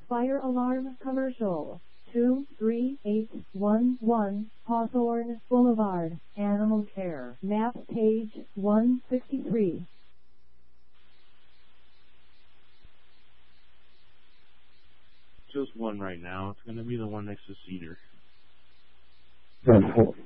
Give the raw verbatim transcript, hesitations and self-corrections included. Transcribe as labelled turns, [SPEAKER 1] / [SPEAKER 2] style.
[SPEAKER 1] Fire alarm commercial. two three eight one one Hawthorne Boulevard, Animal Care, map page one sixty-three.
[SPEAKER 2] Just one right now. It's going to be the one next to Cedar.
[SPEAKER 3] ten four.